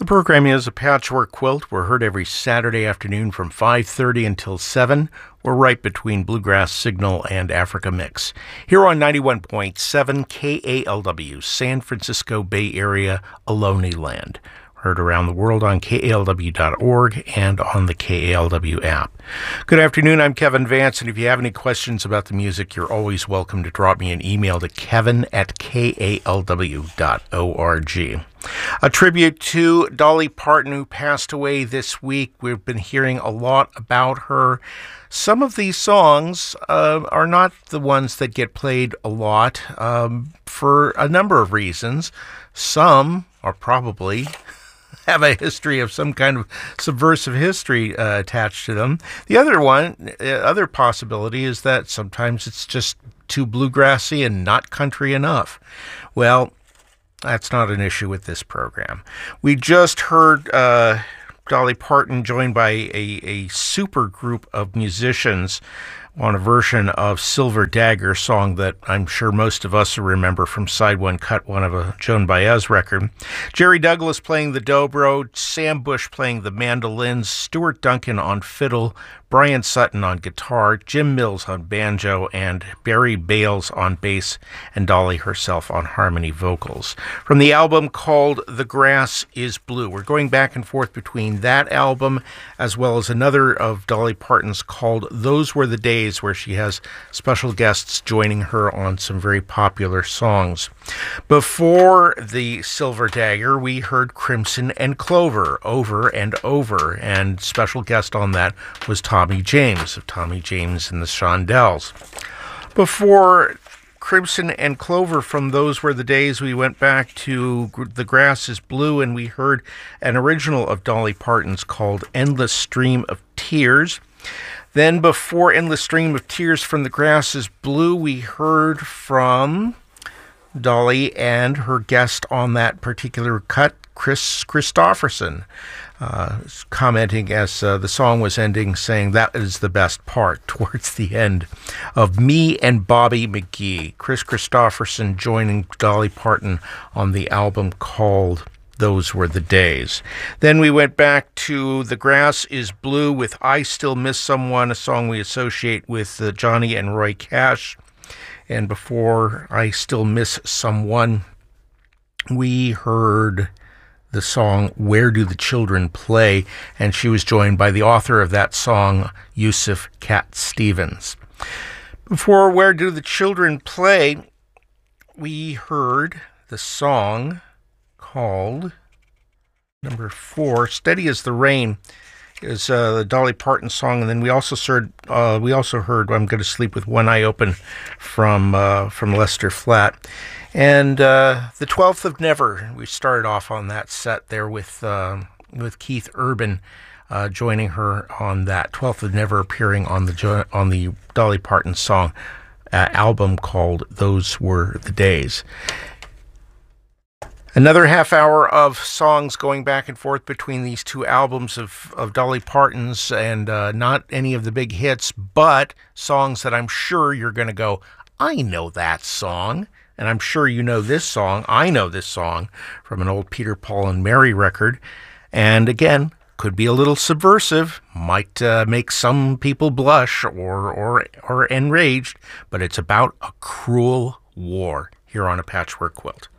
The program is A Patchwork Quilt. We're heard every Saturday afternoon from 5:30 until 7. We're right between Bluegrass Signal and Africa Mix. Here on 91.7 KALW, San Francisco Bay Area, Ohlone Land. Heard around the world on KALW.org and on the KALW app. Good afternoon, I'm Kevin Vance, and if you have any questions about the music, you're always welcome to drop me an email to kevin@kalw.org. A tribute to Dolly Parton, who passed away this week. We've been hearing a lot about her. Some of these songs are not the ones that get played a lot for a number of reasons. Some are probably have a history of some kind of subversive history attached to them. The other possibility is that sometimes it's just too bluegrassy and not country enough. Well, that's not an issue with this program. We just heard Dolly Parton joined by a super group of musicians on a version of Silver Dagger, song that I'm sure most of us will remember from Side One, Cut One of a Joan Baez record. Jerry Douglas playing the dobro, Sam Bush playing the mandolins, Stuart Duncan on fiddle, Brian Sutton on guitar, Jim Mills on banjo, and Barry Bales on bass, and Dolly herself on harmony vocals. From the album called The Grass is Blue. We're going back and forth between that album as well as another of Dolly Parton's called Those Were the Days, where she has special guests joining her on some very popular songs. Before the Silver Dagger, we heard Crimson and Clover, Over and Over, and special guest on that was Tommy James of Tommy James and the Shondells. Before Crimson and Clover, from Those Were the Days, we went back to The Grass is Blue, and we heard an original of Dolly Parton's called Endless Stream of Tears. Then before Endless Stream of Tears from The Grass is Blue, we heard from Dolly and her guest on that particular cut, Kris Kristofferson, commenting as the song was ending, saying that is the best part towards the end of Me and Bobby McGee. Kris Kristofferson joining Dolly Parton on the album called Those Were the Days. Then we went back to The Grass is Blue with I Still Miss Someone, a song we associate with Johnny and Roy Cash. And before I Still Miss Someone, we heard the song Where Do the Children Play? And she was joined by the author of that song, Yusuf Cat Stevens. Before Where Do the Children Play, we heard the song called number 4, Steady as the Rain, is the Dolly Parton song, and then we also heard I'm Going to Sleep with One Eye Open from Lester Flatt, and the 12th of Never. We started off on that set there with Keith Urban joining her on that 12th of Never, appearing on the Dolly Parton song album called Those Were the Days. Another half hour of songs going back and forth between these two albums of Dolly Parton's, and not any of the big hits, but songs that I'm sure you're going to go, I know that song, and I'm sure you know this song. I know this song from an old Peter, Paul, and Mary record, and again, could be a little subversive, might make some people blush or enraged, but it's about a cruel war here on A Patchwork Quilt.